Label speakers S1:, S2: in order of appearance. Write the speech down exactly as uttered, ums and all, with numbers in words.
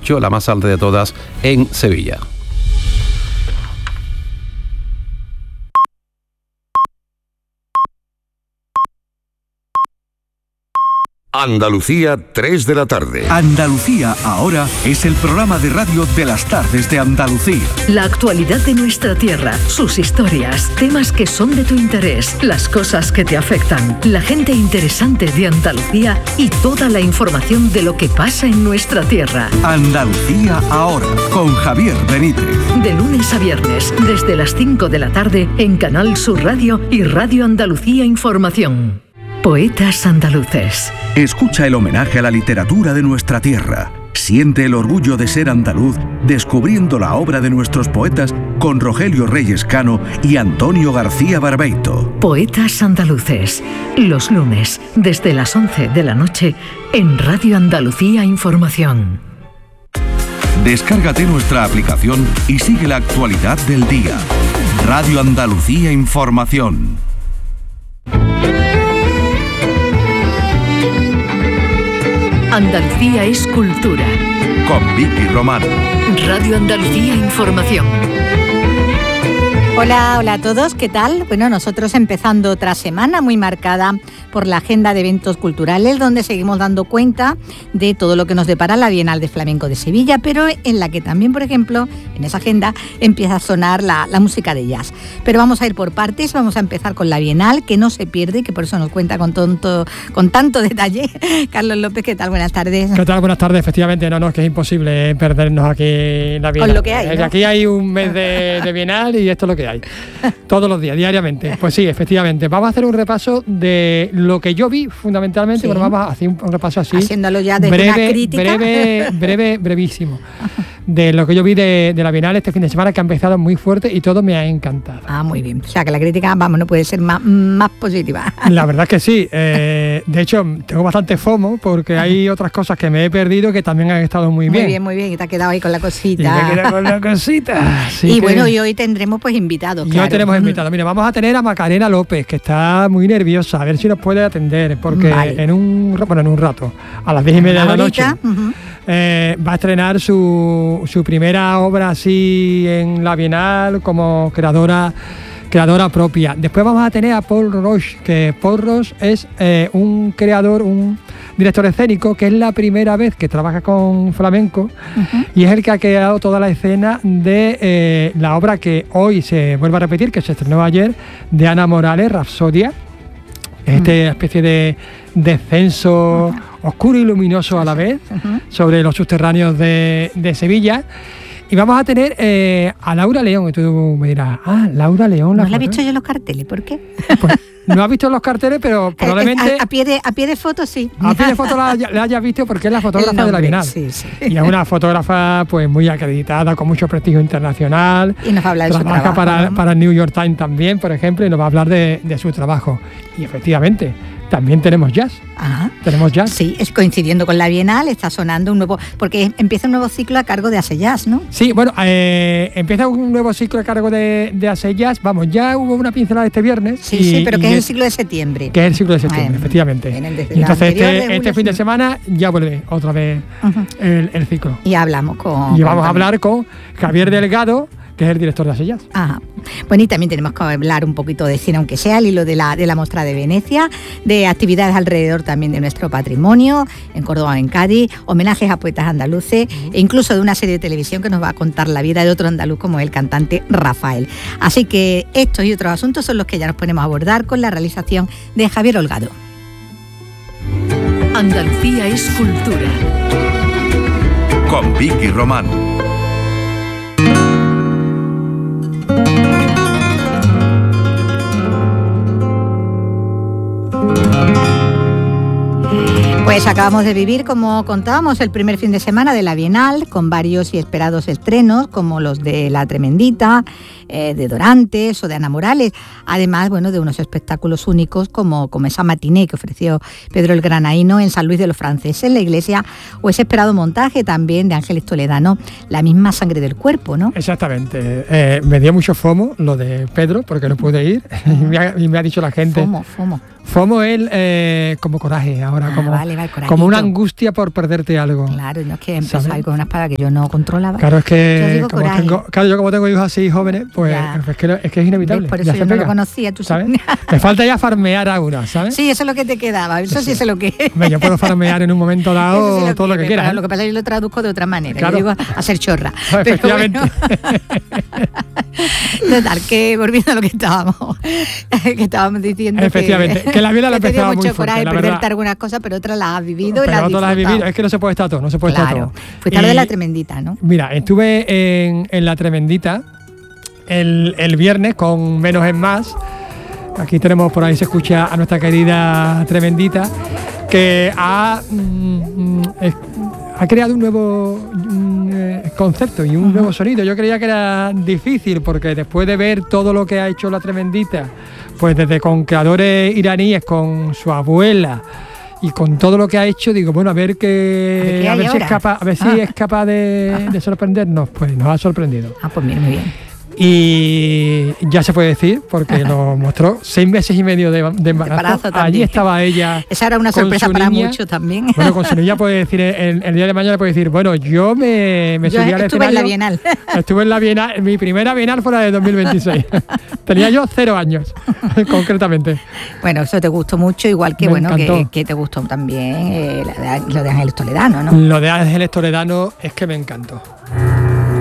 S1: ocho, la más alta de todas, en Sevilla.
S2: Andalucía, tres de la tarde.
S3: Andalucía ahora es el programa de radio de las tardes de Andalucía.
S4: La actualidad de nuestra tierra, sus historias, temas que son de tu interés, las cosas que te afectan, la gente interesante de Andalucía y toda la información de lo que pasa en nuestra tierra.
S3: Andalucía ahora, con Javier Benítez.
S4: De lunes a viernes, desde las cinco de la tarde, en Canal Sur Radio y Radio Andalucía Información. Poetas andaluces.
S3: Escucha el homenaje a la literatura de nuestra tierra. Siente el orgullo de ser andaluz descubriendo la obra de nuestros poetas con Rogelio Reyes Cano y Antonio García Barbeito.
S4: Poetas andaluces. Los lunes, desde las once de la noche, en Radio Andalucía Información.
S3: Descárgate nuestra aplicación y sigue la actualidad del día. Radio Andalucía Información.
S4: Andalucía es cultura.
S3: Con Vicky Román.
S4: Radio Andalucía Información.
S5: Hola, hola a todos, ¿qué tal? Bueno, nosotros empezando otra semana muy marcada por la agenda de eventos culturales, donde seguimos dando cuenta de todo lo que nos depara la Bienal de Flamenco de Sevilla, pero en la que también, por ejemplo, en esa agenda empieza a sonar la, la música de jazz. Pero vamos a ir por partes, vamos a empezar con la Bienal, que no se pierde, que por eso nos cuenta con, tonto, con tanto detalle. Carlos López, ¿qué tal? Buenas tardes.
S6: ¿Qué tal? Buenas tardes. Efectivamente, no, no, es que es imposible perdernos aquí en la Bienal.
S5: Con lo que hay, ¿no?
S6: Aquí hay un mes de, de Bienal y esto es lo que hay. Todos los días, diariamente. Pues sí, efectivamente. Vamos a hacer un repaso de lo que yo vi, fundamentalmente. Sí. Bueno, vamos a hacer un repaso así.
S5: Haciéndolo ya desde
S6: breve,
S5: una crítica.
S6: Breve, breve, brevísimo. De lo que yo vi de, de la Bienal este fin de semana, que ha empezado muy fuerte y todo me ha encantado.
S5: Ah, muy bien. O sea, que la crítica, vamos, no puede ser más, más positiva.
S6: La verdad es que sí. Eh, de hecho, tengo bastante FOMO porque hay otras cosas que me he perdido que también han estado muy bien.
S5: Muy bien, muy bien. Y te has quedado ahí con la cosita.
S6: Y me he quedado con la cosita. Así
S5: y
S6: que...
S5: bueno, y hoy tendremos pues invitados,
S6: Y
S5: claro.
S6: hoy tenemos invitados. Mira, vamos a tener a Macarena López, que está muy nerviosa, a ver si nos puede atender, porque vale. en un bueno, en un rato, a las diez y media de la noche, uh-huh. eh, va a estrenar su, su primera obra así en la Bienal como creadora creadora propia. Después vamos a tener a Paul Roche, que Paul Roche es eh, un creador, un director escénico, que es la primera vez que trabaja con flamenco, uh-huh. y es el que ha creado toda la escena de eh, la obra que hoy se vuelve a repetir, que se estrenó ayer, de Ana Morales, Rapsodia. Uh-huh. Esta especie de descenso uh-huh. oscuro y luminoso a la vez, uh-huh. sobre los subterráneos de, de Sevilla. Y vamos a tener eh, a Laura León, y tú me dirás, ah, Laura León.
S5: La no la he visto yo en los carteles, ¿por qué?
S6: Pues, no has visto los carteles, pero probablemente...
S5: A, a, pie, de, a pie de foto, sí.
S6: A pie de foto la, la hayas visto porque es la fotógrafa nombre, de la Bienal.
S5: Sí, sí.
S6: Y es una fotógrafa pues muy acreditada, con mucho prestigio internacional.
S5: Y nos va a hablar de su
S6: trabaja
S5: trabajo.
S6: Para,
S5: ¿no?
S6: para el New York Times también, por ejemplo, y nos va a hablar de, de su trabajo. Y efectivamente... también tenemos jazz.
S5: Ajá.
S6: Tenemos jazz.
S5: Sí, es coincidiendo con la Bienal, está sonando un nuevo... Porque empieza un nuevo ciclo a cargo de Aseyas, ¿no?
S6: Sí, bueno, eh, empieza un nuevo ciclo a cargo de, de Aseyas. Vamos, ya hubo una pincelada este viernes.
S5: Sí,
S6: y,
S5: sí, pero que es el
S6: es,
S5: ciclo de septiembre.
S6: Que es el ciclo de septiembre, bueno, efectivamente. Y entonces este, de este fin de semana ya vuelve otra vez uh-huh. el, el ciclo.
S5: Y hablamos con...
S6: Y
S5: con
S6: vamos
S5: con...
S6: a hablar con Javier Delgado, que es el director de Aseyas.
S5: Ajá. Bueno, y también tenemos que hablar un poquito de cine, aunque sea al hilo de la, de la Mostra de Venecia, de actividades alrededor también de nuestro patrimonio, en Córdoba o en Cádiz, homenajes a poetas andaluces, uh-huh. e incluso de una serie de televisión que nos va a contar la vida de otro andaluz como el cantante Rafael. Así que estos y otros asuntos son los que ya nos ponemos a abordar con la realización de Javier Holgado.
S4: Andalucía es cultura.
S3: Con Vicky Román.
S5: Pues acabamos de vivir, como contábamos, el primer fin de semana de la Bienal, con varios y esperados estrenos, como los de La Tremendita, eh, de Dorantes o de Ana Morales, además, bueno, de unos espectáculos únicos como, como esa matiné que ofreció Pedro el Granaíno en San Luis de los Franceses, la iglesia, o ese esperado montaje también de Ángeles Toledano, La misma sangre del cuerpo, ¿no?
S6: Exactamente. Eh, me dio mucho fomo lo de Pedro, porque no pude ir, y, me ha, y me ha dicho la gente...
S5: Fomo, fomo.
S6: FOMO es eh, como coraje, ahora,
S5: Ah,
S6: como,
S5: vale, vale,
S6: como una
S5: corajito.
S6: angustia por perderte algo.
S5: Claro, no es que empezó
S6: ¿sabes?
S5: ahí con una espada que yo no controlaba.
S6: Claro, es
S5: Yo
S6: que
S5: digo
S6: como
S5: coraje.
S6: tengo, claro, yo como tengo hijos así jóvenes, pues
S5: Ya.
S6: es que, es que es inevitable.
S5: ¿Ves? Por
S6: ya
S5: eso
S6: se
S5: yo no
S6: pega,
S5: lo conocía, tú
S6: ¿sabes?
S5: sabes.
S6: Me falta ya farmear a una, ¿sabes?
S5: Sí, eso es lo que te quedaba, eso sí,
S6: Sí.
S5: sé lo que es.
S6: Hombre, yo puedo farmear en un momento
S5: Eso
S6: dado
S5: sí
S6: todo lo que
S5: es,
S6: quiera.
S5: pero
S6: ¿eh?
S5: Lo que pasa es que yo lo traduzco de otra manera.
S6: Claro.
S5: Yo digo a ser chorra.
S6: Pues,
S5: Pero
S6: efectivamente.
S5: bueno. Total, que volviendo a lo que estábamos, que estábamos diciendo.
S6: Efectivamente,
S5: que,
S6: que la vida la
S5: que te dio
S6: empezaba
S5: mucho
S6: muy fuerte,
S5: coraje
S6: la
S5: perderte
S6: verdad.
S5: algunas cosas, pero otras las has vivido y
S6: Pero
S5: las has
S6: otras las he
S5: disfrutado.
S6: vivido. Es que no se puede estar todo, no se puede estar
S5: Claro.
S6: todo.
S5: Fuiste a lo de
S6: Y-
S5: la Tremendita, ¿no?
S6: Mira, estuve en, en la Tremendita el, el viernes con Menos es Más. Aquí tenemos, por ahí se escucha a nuestra querida Tremendita, que ha, mm, mm, es- ha creado un nuevo mm, eh, concepto y un
S5: Ujú.
S6: nuevo sonido. Yo creía que era difícil porque después de ver todo lo que ha hecho la Tremendita, pues desde con creadores iraníes, con su abuela y con todo lo que ha hecho, digo, bueno, a ver
S5: A ver
S6: qué,
S5: qué
S6: a
S5: hay
S6: ver si es
S5: ahora.
S6: capaz, a ver si
S5: Ah.
S6: es capaz de, de sorprendernos. Pues nos ha sorprendido.
S5: Ah, pues mira, muy bien.
S6: Y ya se puede decir, porque lo mostró seis meses y medio de, de embarazo.
S5: Embarazo también.
S6: Allí estaba ella.
S5: Esa era una
S6: con
S5: sorpresa
S6: su
S5: para
S6: niña.
S5: muchos también.
S6: Bueno, con su niña puede decir, el, el día de mañana puede decir, bueno, yo me, me
S5: Yo
S6: subí al
S5: estuve en la
S6: escenario.
S5: Bienal.
S6: Estuve en la Bienal, mi primera Bienal fue la de dos mil veintiséis. Tenía yo cero años, concretamente.
S5: Bueno, eso te gustó mucho, igual que
S6: Me
S5: bueno que,
S6: encantó.
S5: que te gustó también eh, la de- lo de Ángeles Toledano, ¿no?
S6: Lo de Ángeles Toledano es que me encantó.